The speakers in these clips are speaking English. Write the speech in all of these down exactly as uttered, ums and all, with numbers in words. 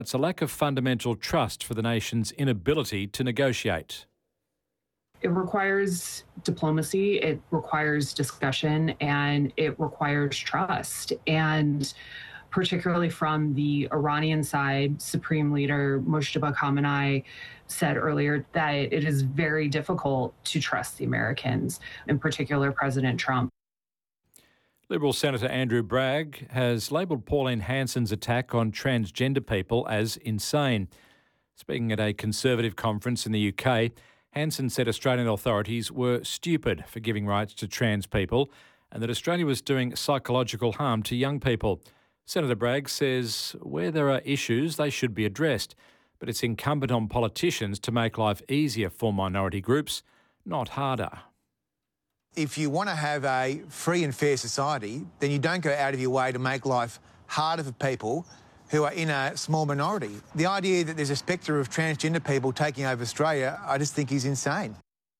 It's a lack of fundamental trust for the nation's inability to negotiate. It requires diplomacy, it requires discussion, and it requires trust. And particularly from the Iranian side, Supreme Leader Mojtaba Khamenei said earlier that it is very difficult to trust the Americans, in particular President Trump. Liberal Senator Andrew Bragg has labelled Pauline Hanson's attack on transgender people as insane. Speaking at a Conservative conference in the U K, Hanson said Australian authorities were stupid for giving rights to trans people and that Australia was doing psychological harm to young people. Senator Bragg says where there are issues, they should be addressed, but it's incumbent on politicians to make life easier for minority groups, not harder. If you want to have a free and fair society, then you don't go out of your way to make life harder for people who are in a small minority. The idea that there's a spectre of transgender people taking over Australia, I just think is insane.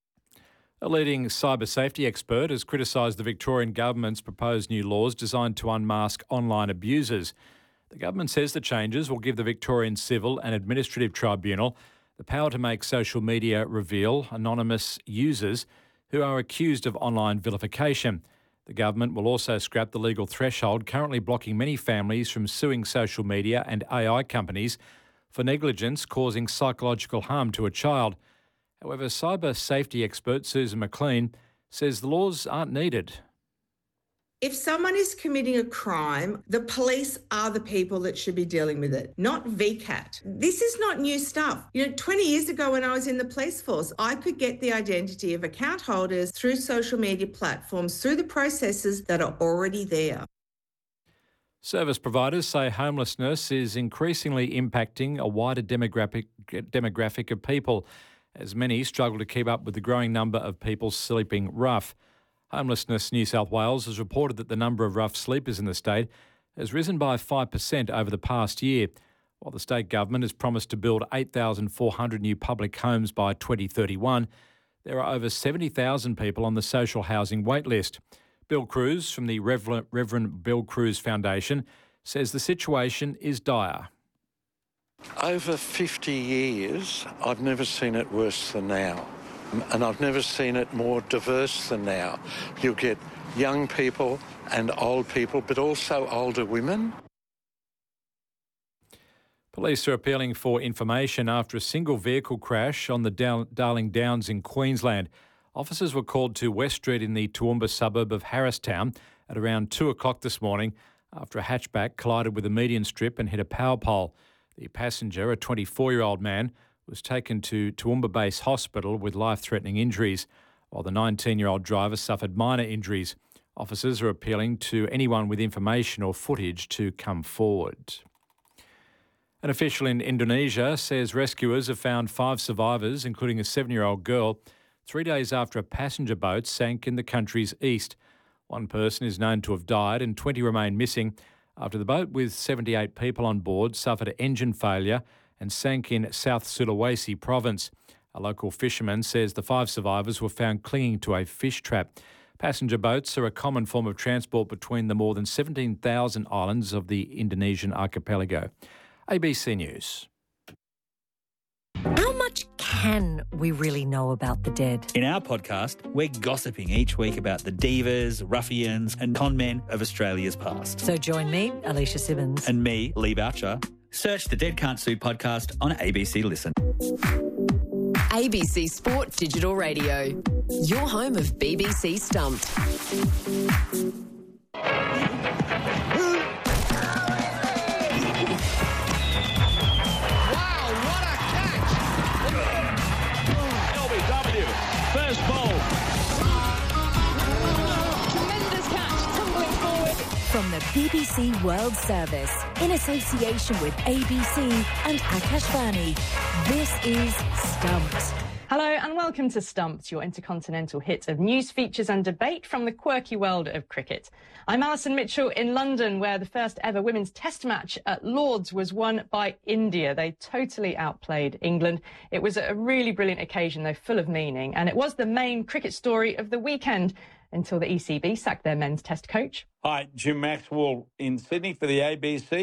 A leading cyber safety expert has criticised the Victorian government's proposed new laws designed to unmask online abusers. The government says the changes will give the Victorian Civil and Administrative Tribunal the power to make social media reveal anonymous users who are accused of online vilification. The government will also scrap the legal threshold currently blocking many families from suing social media and A I companies for negligence causing psychological harm to a child. However, cyber safety expert Susan McLean says the laws aren't needed. If someone is committing a crime, the police are the people that should be dealing with it, not V CAT. This is not new stuff. You know, twenty years ago when I was in the police force, I could get the identity of account holders through social media platforms, through the processes that are already there. Service providers say homelessness is increasingly impacting a wider demographic, demographic of people, as many struggle to keep up with the growing number of people sleeping rough. Homelessness New South Wales has reported that the number of rough sleepers in the state has risen by five percent over the past year, while the state government has promised to build eight thousand four hundred new public homes by twenty thirty-one. There are over seventy thousand people on the social housing wait list. Bill Cruz from the Reverend, Reverend Bill Cruz Foundation says the situation is dire. Over fifty years, I've never seen it worse than now. And I've never seen it more diverse than now. You'll get young people and old people, but also older women. Police are appealing for information after a single vehicle crash on the Darling Downs in Queensland. Officers were called to West Street in the Toowoomba suburb of Harristown at around two o'clock this morning after a hatchback collided with a median strip and hit a power pole. The passenger, a twenty-four-year-old man, was taken to Toowoomba Base Hospital with life-threatening injuries, while the nineteen-year-old driver suffered minor injuries. Officers are appealing to anyone with information or footage to come forward. An official in Indonesia says rescuers have found five survivors, including a seven-year-old girl, three days after a passenger boat sank in the country's east. One person is known to have died and twenty remain missing after the boat with seventy-eight people on board suffered engine failure and sank in South Sulawesi province. A local fisherman says the five survivors were found clinging to a fish trap. Passenger boats are a common form of transport between the more than seventeen thousand islands of the Indonesian archipelago. A B C News. How much can we really know about the dead? In our podcast, we're gossiping each week about the divas, ruffians and conmen of Australia's past. So join me, Alicia Simmons. And me, Lee Boucher. Search the Dead Can't Sue podcast on A B C Listen. A B C Sport Digital Radio. Your home of B B C Stumped. First ball. Tremendous catch, tumbling forward. From the B B C World Service, in association with A B C and Akashvani, this is Stumped. Hello and welcome to Stumped, your intercontinental hit of news, features and debate from the quirky world of cricket. I'm Alison Mitchell in London, where the first ever women's test match at Lord's was won by India. They totally outplayed England. It was a really brilliant occasion, though full of meaning, and it was the main cricket story of the weekend until the E C B sacked their men's test coach. Hi, Jim Maxwell in Sydney for the A B C.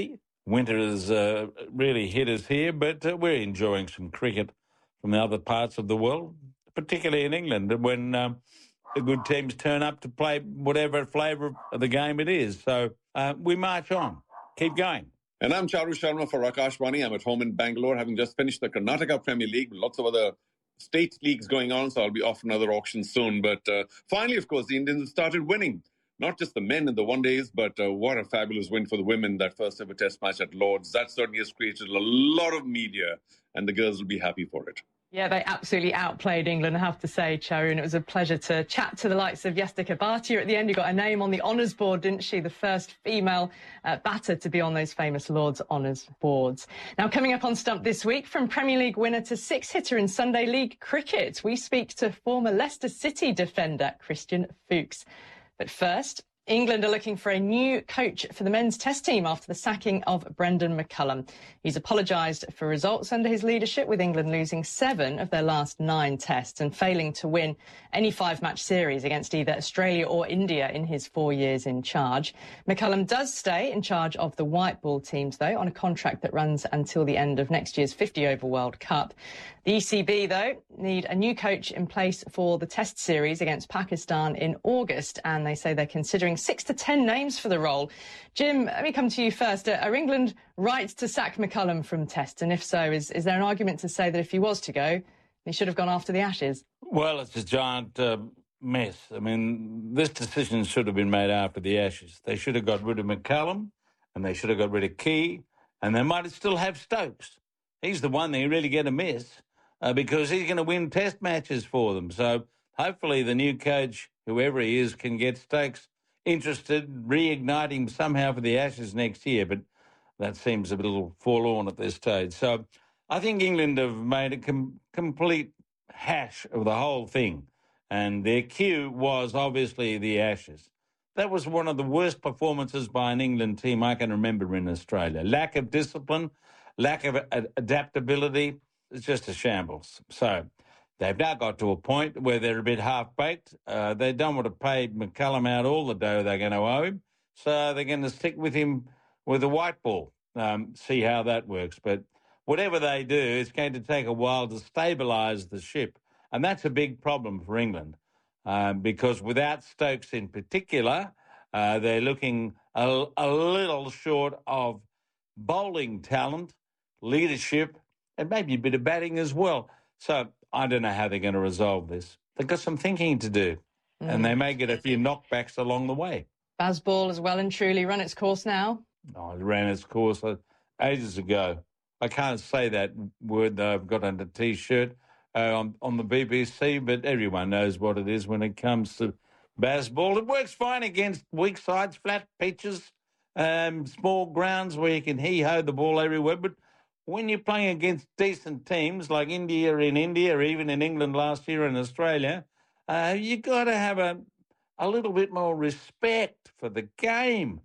winter has uh, really hit us here, but uh, we're enjoying some cricket from the other parts of the world, particularly in England, when um, the good teams turn up to play whatever flavour of the game it is. So uh, we march on. Keep going. And I'm Charu Sharma for Akashvani. I'm at home in Bangalore, having just finished the Karnataka Premier League with lots of other state leagues going on, so I'll be off another auction soon. But uh, finally, of course, the Indians have started winning. Not just the men in the one-days, but uh, what a fabulous win for the women, that first ever test match at Lord's. That certainly has created a lot of media, and the girls will be happy for it. Yeah, they absolutely outplayed England, I have to say, Charu, and it was a pleasure to chat to the likes of Yastika Bhatia. At the end, you got a name on the honours board, didn't she? The first female uh, batter to be on those famous Lord's honours boards. Now, coming up on Stump this week, from Premier League winner to six-hitter in Sunday League cricket, we speak to former Leicester City defender Christian Fuchs. But first, England are looking for a new coach for the men's test team after the sacking of Brendan McCullum. He's apologised for results under his leadership, with England losing seven of their last nine tests and failing to win any five-match series against either Australia or India in his four years in charge. McCullum does stay in charge of the white ball teams, though, on a contract that runs until the end of next year's fifty over World Cup. The E C B, though, need a new coach in place for the test series against Pakistan in August, and they say they're considering six to ten names for the role. Jim, let me come to you first. Are England right to sack McCullum from tests? And if so, is, is there an argument to say that if he was to go, he should have gone after the Ashes? Well, it's a giant uh, mess. I mean, this decision should have been made after the Ashes. They should have got rid of McCullum, and they should have got rid of Key, and they might still have Stokes. He's the one they really get a miss uh, because he's going to win test matches for them. So hopefully the new coach, whoever he is, can get Stokes interested, reignite him somehow for the Ashes next year, but that seems a little forlorn at this stage. So I think England have made a com- complete hash of the whole thing, and their cue was obviously the Ashes. That was one of the worst performances by an England team I can remember in Australia. Lack of discipline, lack of ad- adaptability, it's just a shambles. So they've now got to a point where they're a bit half-baked. Uh, they don't want to pay McCullum out all the dough they're going to owe him, so they're going to stick with him with a white ball, um, see how that works. But whatever they do, it's going to take a while to stabilise the ship, and that's a big problem for England um, because without Stokes in particular, uh, they're looking a, a little short of bowling talent, leadership, and maybe a bit of batting as well. So I don't know how they're going to resolve this. They've got some thinking to do, mm. and they may get a few knockbacks along the way. Bazball has well and truly run its course now. Oh, it ran its course ages ago. I can't say that word, though. I've got on a T-shirt uh, on, on the B B C, but everyone knows what it is when it comes to Bazball. It works fine against weak sides, flat pitches, um, small grounds where you can hee-ho the ball everywhere, but when you're playing against decent teams like India in India, or even in England last year in Australia, uh, you got to have a, a little bit more respect for the game.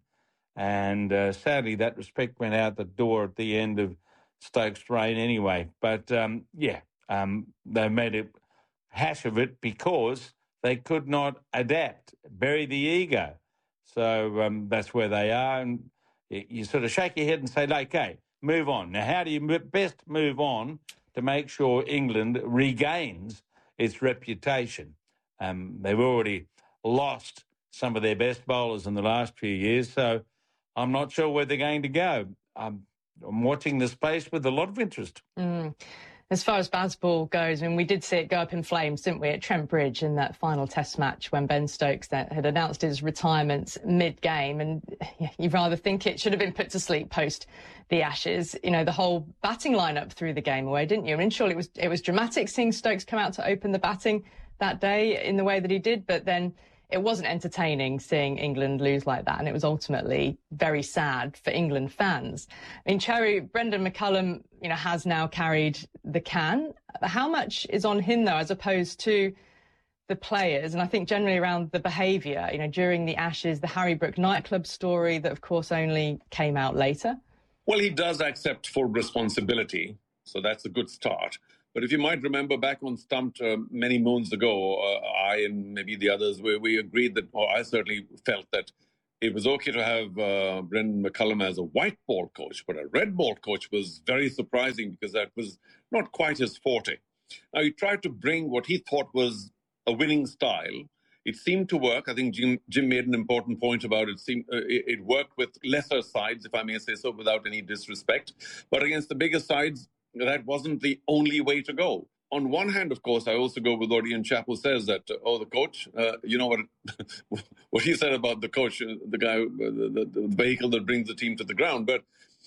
And uh, sadly, that respect went out the door at the end of Stokes' reign anyway. But, um, yeah, um, they made a hash of it because they could not adapt, bury the ego. So um, that's where they are. And you, you sort of shake your head and say, okay, move on. Now, how do you best move on to make sure England regains its reputation? Um, they've already lost some of their best bowlers in the last few years, so I'm not sure where they're going to go. Um, I'm watching the space with a lot of interest. Mm. As far as Bazball goes, I mean, we did see it go up in flames, didn't we, at Trent Bridge in that final test match when Ben Stokes had announced his retirement mid-game. And you rather think it should have been put to sleep post the Ashes. You know, the whole batting lineup threw the game away, didn't you? I mean, surely it was, it was dramatic seeing Stokes come out to open the batting that day in the way that he did, but then it wasn't entertaining seeing England lose like that, and it was ultimately very sad for England fans. I mean, Charu, Brendan McCullum, you know, has now carried the can. How much is on him, though, as opposed to the players? And I think generally around the behaviour, you know, during the Ashes, the Harry Brook nightclub story that, of course, only came out later. Well, he does accept full responsibility, so that's a good start. But if you might remember back on Stumped uh, many moons ago, uh, I and maybe the others, where we agreed that, or I certainly felt that it was okay to have uh, Brendan McCullum as a white ball coach, but a red ball coach was very surprising because that was not quite his forte. Now, he tried to bring what he thought was a winning style. It seemed to work. I think Jim, Jim made an important point about it. Seemed, uh, it. It worked with lesser sides, if I may say so, without any disrespect. But against the bigger sides, that wasn't the only way to go. On one hand, of course, I also go with what Ian Chappell says that, uh, oh, the coach, uh, you know what what he said about the coach, uh, the guy, uh, the, the, the vehicle that brings the team to the ground. But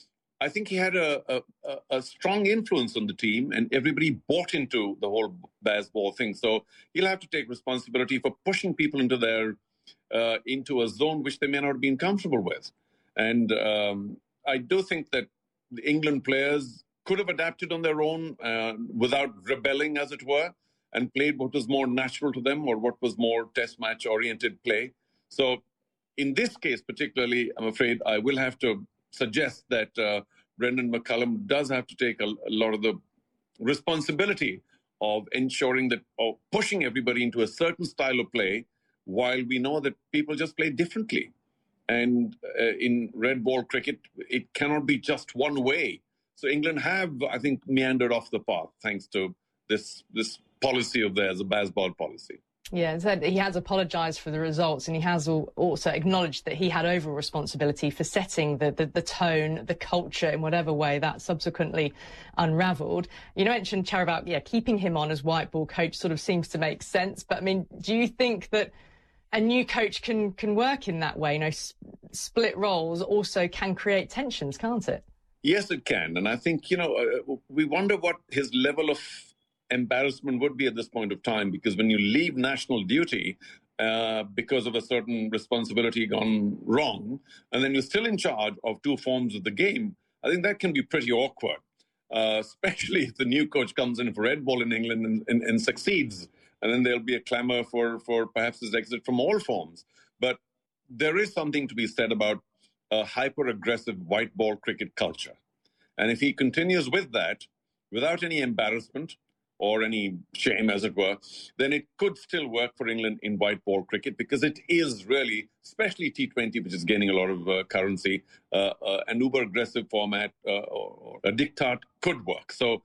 I think he had a, a, a strong influence on the team, and everybody bought into the whole Bazball thing. So he'll have to take responsibility for pushing people into their uh, into a zone which they may not have been comfortable with. And um, I do think that the England players could have adapted on their own uh, without rebelling, as it were, and played what was more natural to them or what was more test match oriented play. So in this case particularly, I'm afraid I will have to suggest that uh, Brendan McCullum does have to take a, a lot of the responsibility of ensuring that, of pushing everybody into a certain style of play, while we know that people just play differently. And uh, in red ball cricket, it cannot be just one way. So England have, I think, meandered off the path thanks to this this policy of theirs, a Bazball policy. Yeah, so he has apologised for the results, and he has also acknowledged that he had overall responsibility for setting the, the, the tone, the culture in whatever way that subsequently unravelled. You mentioned, Char, about yeah, keeping him on as white ball coach sort of seems to make sense. But, I mean, do you think that a new coach can, can work in that way? You know, s- split roles also can create tensions, can't it? Yes, it can. And I think, you know, uh, we wonder what his level of embarrassment would be at this point of time, because when you leave national duty uh, because of a certain responsibility gone wrong, and then you're still in charge of two forms of the game, I think that can be pretty awkward, uh, especially if the new coach comes in for red ball in England and, and, and succeeds. And then there'll be a clamour for, for perhaps his exit from all forms. But there is something to be said about a hyper-aggressive white ball cricket culture. And if he continues with that, without any embarrassment or any shame, as it were, then it could still work for England in white ball cricket, because it is really, especially T twenty, which is gaining a lot of uh, currency, uh, uh, an uber-aggressive format uh, or a diktat could work. So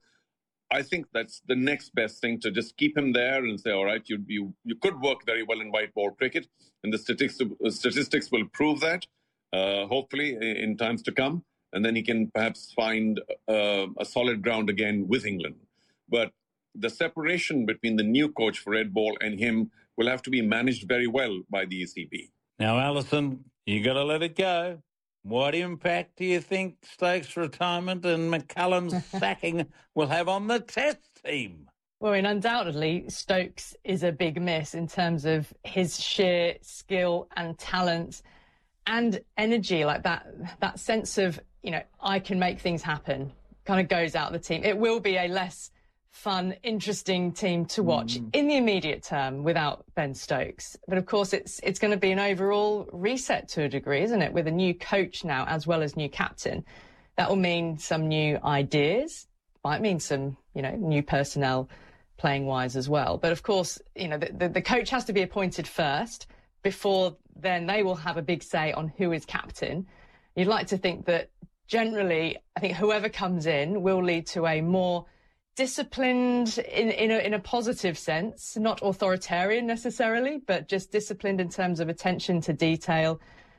I think that's the next best thing, to just keep him there and say, all right, you you, you could work very well in white ball cricket, and the statistics, statistics will prove that. Uh, hopefully in times to come, and then he can perhaps find uh, a solid ground again with England. But the separation between the new coach for red ball and him will have to be managed very well by the E C B. Now, Alison, you got to let it go. What impact do you think Stokes' retirement and McCullum's sacking will have on the Test team? Well, I mean, undoubtedly, Stokes is a big miss in terms of his sheer skill and talent and energy, like that that sense of, you know, I can make things happen, kind of goes out the team. It will be a less fun, interesting team to watch mm. in the immediate term without Ben Stokes. But of course, it's it's going to be an overall reset to a degree, isn't it? With a new coach now, as well as new captain. That will mean some new ideas, might mean some, you know, new personnel playing wise as well. But of course, you know, the, the, the coach has to be appointed first. Before then, they will have a big say on who is captain. You'd like to think that generally, I think whoever comes in will lead to a more disciplined, in, in, a, in a positive sense, not authoritarian necessarily, but just disciplined in terms of attention to detail,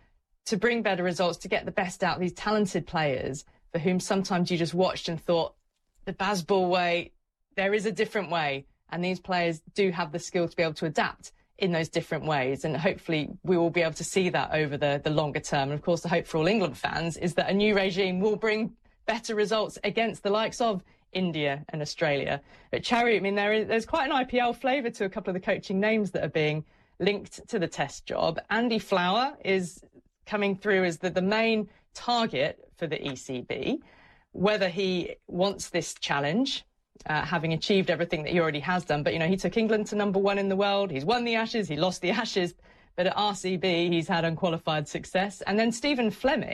to bring better results, to get the best out of these talented players for whom sometimes you just watched and thought, the Bazball way, there is a different way. And these players do have the skill to be able to adapt in those different ways, and hopefully we will be able to see that over the, the longer term. And of course, the hope for all England fans is that a new regime will bring better results against the likes of India and Australia. But Cherry, I mean, there is, there's quite an I P L flavour to a couple of the coaching names that are being linked to the Test job. Andy Flower is coming through as the, the main target for the E C B. Whether he wants this challenge, Uh, having achieved everything that he already has done. But, you know, he took England to number one in the world. He's won the Ashes. He lost the Ashes. But at R C B, he's had unqualified success. And then Stephen Fleming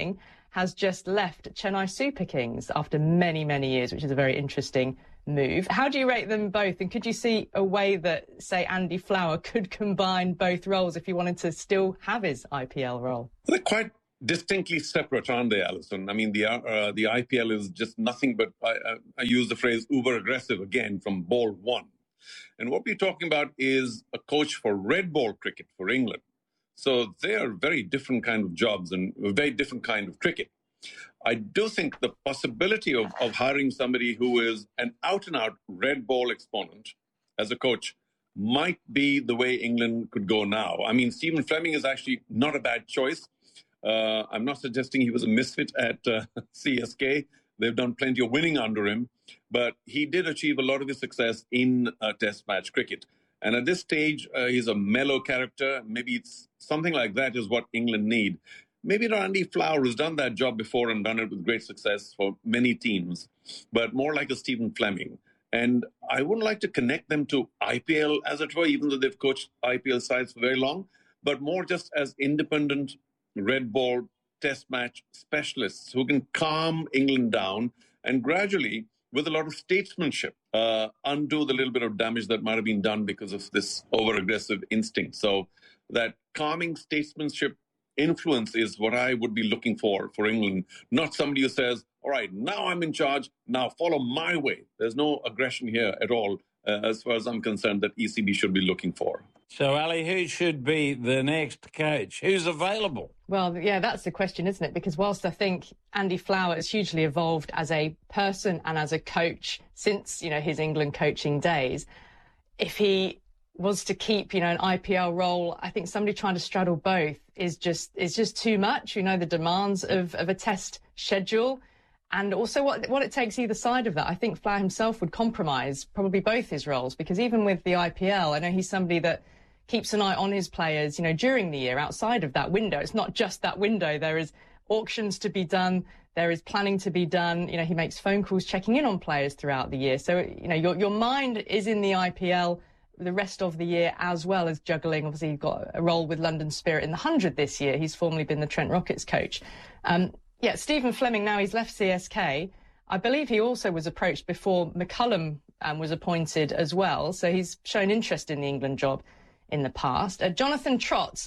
has just left Chennai Super Kings after many, many years, which is a very interesting move. How do you rate them both? And could you see a way that, say, Andy Flower could combine both roles if he wanted to still have his I P L role? They're quite distinctly separate, aren't they, Alison? I mean, the uh, the I P L is just nothing but, I, I, I use the phrase uber aggressive again from ball one. And what we're talking about is a coach for red ball cricket for England. So they are very different kind of jobs and a very different kind of cricket. I do think the possibility of, of hiring somebody who is an out-and-out red ball exponent as a coach might be the way England could go now. I mean, Stephen Fleming is actually not a bad choice. Uh, I'm not suggesting he was a misfit at uh, C S K. They've done plenty of winning under him, but he did achieve a lot of his success in uh, Test match cricket. And at this stage, uh, he's a mellow character. Maybe it's something like that is what England need. Maybe Andy Flower has done that job before and done it with great success for many teams, but more like a Stephen Fleming. And I wouldn't like to connect them to I P L, as it were, even though they've coached I P L sides for very long, but more just as independent red ball Test match specialists who can calm England down and gradually, with a lot of statesmanship, uh, undo the little bit of damage that might have been done because of this over-aggressive instinct. So that calming statesmanship influence is what I would be looking for for England, not somebody who says, all right, now I'm in charge, now follow my way. There's no aggression here at all, uh, as far as I'm concerned, that E C B should be looking for. So, Ali, who should be the next coach? Who's available? Well, yeah, that's the question, isn't it? Because whilst I think Andy Flower has hugely evolved as a person and as a coach since, you know, his England coaching days, if he was to keep, you know, an I P L role, I think somebody trying to straddle both is just is just too much. You know, the demands of, of a test schedule and also what what it takes either side of that. I think Flower himself would compromise probably both his roles, because even with the I P L, I know he's somebody that keeps an eye on his players, you know, during the year outside of that window. It's not just that window. There is auctions to be done. There is planning to be done. You know, he makes phone calls checking in on players throughout the year. So, you know, your your mind is in the I P L the rest of the year, as well as juggling. Obviously, you've got a role with London Spirit in the one hundred this year. He's formerly been the Trent Rockets coach. Um, yeah, Stephen Fleming, now he's left C S K. I believe he also was approached before McCullum um, was appointed as well. So he's shown interest in the England job in the past. Uh, Jonathan Trott,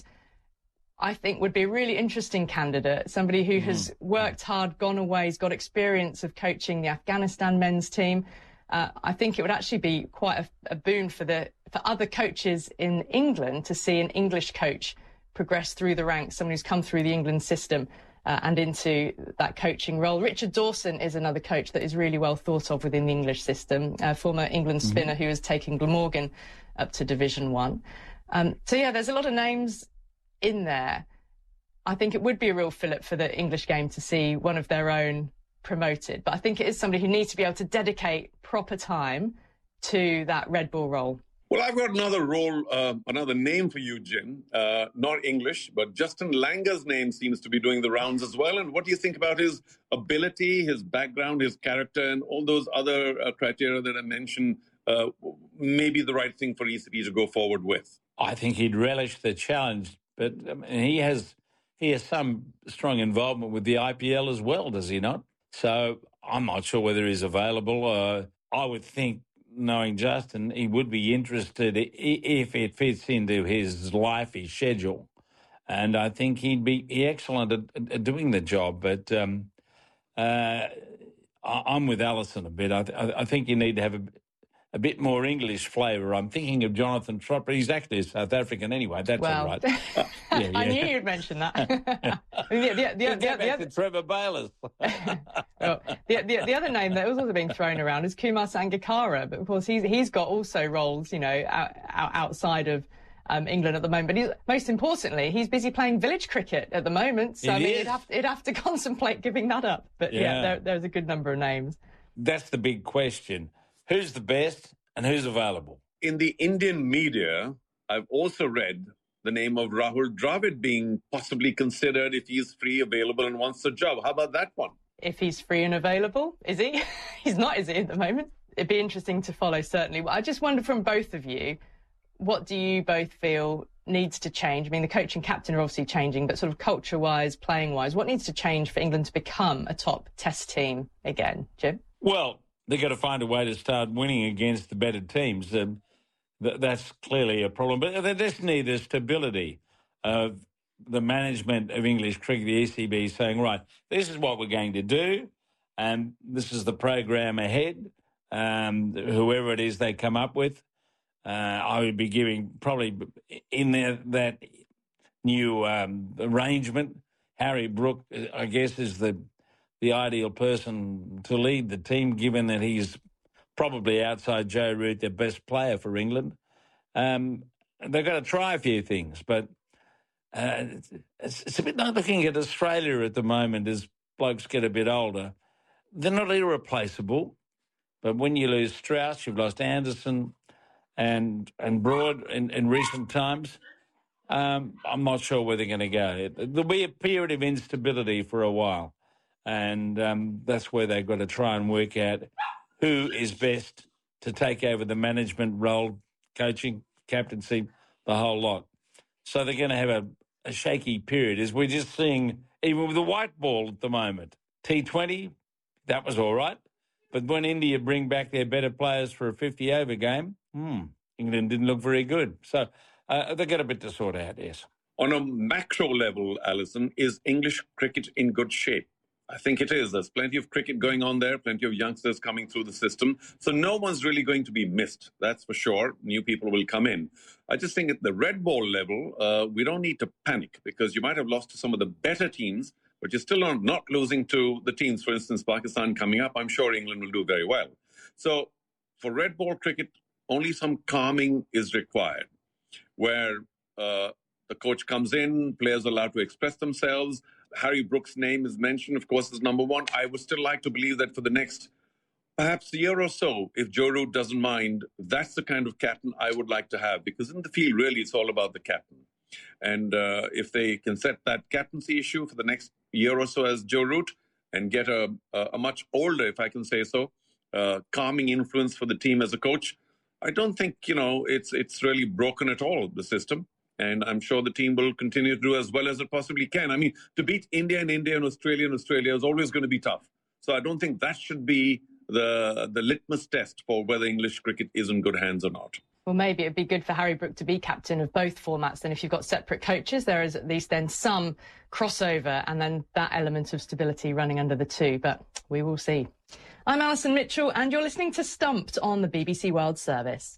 I think, would be a really interesting candidate, somebody who mm. has worked hard, gone away, he's got experience of coaching the Afghanistan men's team. Uh, I think it would actually be quite a, a boon for the for other coaches in England to see an English coach progress through the ranks, someone who's come through the England system uh, and into that coaching role. Richard Dawson is another coach that is really well thought of within the English system, a former England spinner mm-hmm. who has taken Glamorgan up to Division One. Um, so, yeah, there's a lot of names in there. I think it would be a real fillip for the English game to see one of their own promoted. But I think it is somebody who needs to be able to dedicate proper time to that red ball role. Well, I've got another role, uh, another name for you, Jim. Uh, not English, but Justin Langer's name seems to be doing the rounds as well. And what do you think about his ability, his background, his character, and all those other uh, criteria that I mentioned? Uh, maybe the right thing for E C B to go forward with. I think he'd relish the challenge, but I mean, he has he has some strong involvement with the I P L as well, does he not? So I'm not sure whether he's available. Uh, I would think, knowing Justin, he would be interested if it fits into his life, his schedule. And I think he'd be excellent at, at doing the job. But um, uh, I'm with Alison a bit. I, th- I think you need to have a, a bit more English flavour. I'm thinking of Jonathan Trott, but he's actually a South African anyway. That's well, all right. Uh, yeah, yeah. I knew you'd mention that. the, the, the, the, the, the other, Trevor Bayliss. well, the, the, the other name that was also being thrown around is Kumar Sangakkara, but of course he's he's got also roles, you know, out, outside of um, England at the moment. But he's, most importantly, he's busy playing village cricket at the moment. So it I mean, is. he'd have, he'd have to contemplate giving that up. But yeah, Yeah. there, there's a good number of names. That's the big question. Who's the best and who's available? In the Indian media, I've also read the name of Rahul Dravid being possibly considered if he's free, available, and wants a job. How about that one? If he's free and available, is he? He's not, is he, at the moment? It'd be interesting to follow, certainly. I just wonder from both of you, what do you both feel needs to change? I mean, the coach and captain are obviously changing, but sort of culture-wise, playing-wise, what needs to change for England to become a top Test team again, Jim? Well, they've got to find a way to start winning against the better teams. Um, th- that's clearly a problem. But they just need the stability of the management of English cricket, the E C B, saying, right, this is what we're going to do, and this is the program ahead, um, whoever it is they come up with. Uh, I would be giving probably in there that new um, arrangement, Harry Brook, I guess, is the the ideal person to lead the team, given that he's probably outside Joe Root, the best player for England. Um, they've got to try a few things, but uh, it's, it's a bit like looking at Australia at the moment as blokes get a bit older. They're not irreplaceable, but when you lose Strauss, you've lost Anderson and and Broad in, in recent times, um, I'm not sure where they're going to go. There'll be a period of instability for a while, and um, that's where they've got to try and work out who is best to take over the management role, coaching, captaincy, the whole lot. So they're going to have a, a shaky period, as we're just seeing even with the white ball at the moment. T twenty, that was all right. But when India bring back their better players for a fifty-over game, hmm, England didn't look very good. So uh, they've got a bit to sort out, yes. On a macro level, Alison, is English cricket in good shape? I think it is. There's plenty of cricket going on there, plenty of youngsters coming through the system. So no one's really going to be missed, that's for sure. New people will come in. I just think at the red ball level, uh, we don't need to panic, because you might have lost to some of the better teams, but you're still not, not losing to the teams. For instance, Pakistan coming up, I'm sure England will do very well. So for red ball cricket, only some calming is required, where uh, the coach comes in, players are allowed to express themselves. Harry Brook's name is mentioned, of course, as number one. I would still like to believe that for the next perhaps a year or so, if Joe Root doesn't mind, that's the kind of captain I would like to have, because in the field, really, it's all about the captain. And uh, if they can set that captaincy issue for the next year or so as Joe Root and get a, a, a much older, if I can say so, uh, calming influence for the team as a coach, I don't think, you know, it's it's really broken at all, the system. And I'm sure the team will continue to do as well as it possibly can. I mean, to beat India and India and Australia and Australia is always going to be tough. So I don't think that should be the the litmus test for whether English cricket is in good hands or not. Well, maybe it'd be good for Harry Brook to be captain of both formats. Then if you've got separate coaches, there is at least then some crossover and then that element of stability running under the two. But we will see. I'm Alison Mitchell and you're listening to Stumped on the B B C World Service.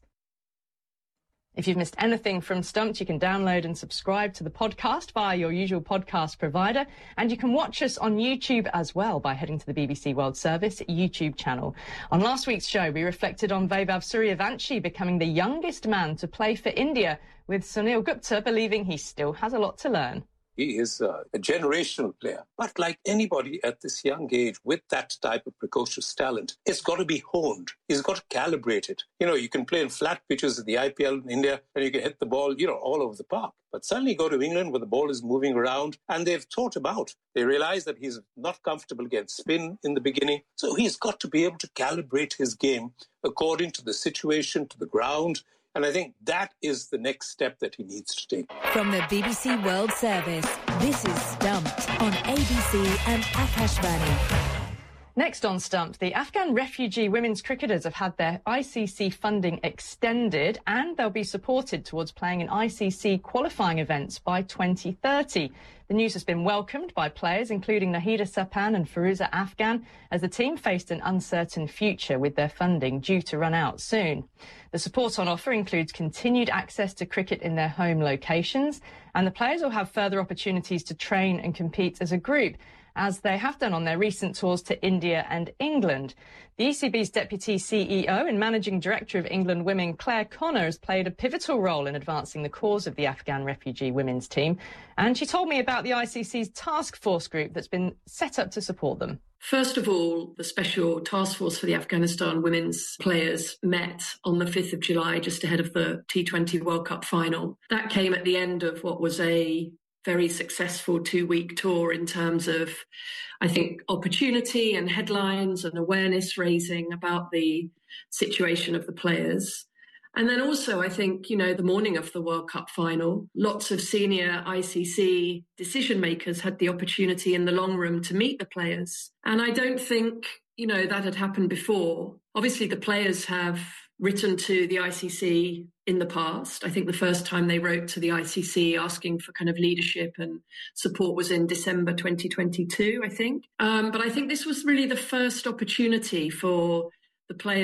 If you've missed anything from Stumped, you can download and subscribe to the podcast via your usual podcast provider. And you can watch us on YouTube as well by heading to the B B C World Service YouTube channel. On last week's show, we reflected on Vaibhav Suryavanshi becoming the youngest man to play for India, with Sunil Gupta believing he still has a lot to learn. He is a, a generational player. But like anybody at this young age with that type of precocious talent, it's got to be honed. He's got to calibrate it. You know, you can play in flat pitches at the I P L in India and you can hit the ball, you know, all over the park. But suddenly you go to England where the ball is moving around and they've thought about. They realize that he's not comfortable against spin in the beginning. So he's got to be able to calibrate his game according to the situation, to the ground. And I think that is the next step that he needs to take. From the B B C World Service, this is Stumped on A B C and Akashvani. Next on Stumped, the Afghan refugee women's cricketers have had their I C C funding extended and they'll be supported towards playing in I C C qualifying events by twenty thirty. The news has been welcomed by players including Nahida Sapan and Firuza Afghan as the team faced an uncertain future with their funding due to run out soon. The support on offer includes continued access to cricket in their home locations, and the players will have further opportunities to train and compete as a group, as they have done on their recent tours to India and England. The E C B's Deputy C E O and Managing Director of England Women, Claire Connor, has played a pivotal role in advancing the cause of the Afghan refugee women's team. And she told me about the I C C's task force group that's been set up to support them. First of all, the Special Task Force for the Afghanistan women's players met on the fifth of July, just ahead of the T twenty World Cup final. That came at the end of what was a very successful two-week tour in terms of, I think, opportunity and headlines and awareness raising about the situation of the players. And then also, I think, you know, the morning of the World Cup final, lots of senior I C C decision makers had the opportunity in the long room to meet the players. And I don't think, you know, that had happened before. Obviously, the players have written to the I C C in the past. I think the first time they wrote to the I C C asking for kind of leadership and support was in December twenty twenty-two, I think. Um, but I think this was really the first opportunity for the players